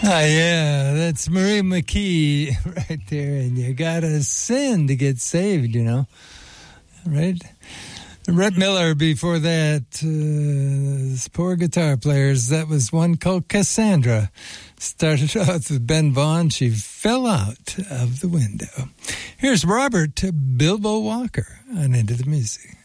Yeah, that's Marie McKee right there. And you got to sin to get saved, right? Rhett Miller before that, poor guitar players. That was one called Cassandra. Started off with Ben Vaughn. She fell out of the window. Here's Robert Bilbo Walker on Into the Music.